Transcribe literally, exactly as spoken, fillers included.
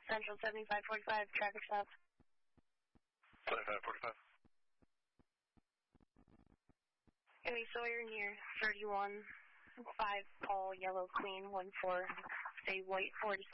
Central seventy-five forty-five, traffic stop. seventy-five forty-five. Amy Sawyer near thirty-one, five Paul, Yellow Queen, one four, stay white, four to